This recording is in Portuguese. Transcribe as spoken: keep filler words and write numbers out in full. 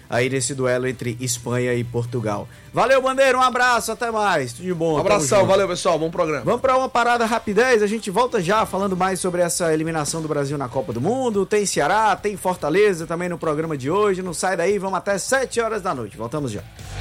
aí nesse duelo entre Espanha e Portugal. Valeu, Bandeira, um abraço, até mais, tudo de bom. Um abração, valeu pessoal, bom programa. Vamos para uma parada rapidez, a gente volta já falando mais sobre essa eliminação do Brasil na Copa do Mundo. Tem Ceará, tem Fortaleza também no programa de hoje, não sai daí, vamos até sete horas da noite, voltamos já.